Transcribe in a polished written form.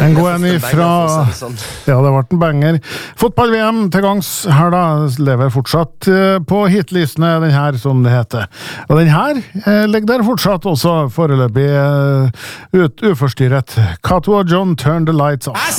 En god en ifra... Ja, det ble en banger. Fotball-VM til gangs her da, lever fortsatt på hitlistene, den her som det heter. Og den her ligger der fortsatt også foreløpig uforstyrret. Cato og John, Turn the Lights Off.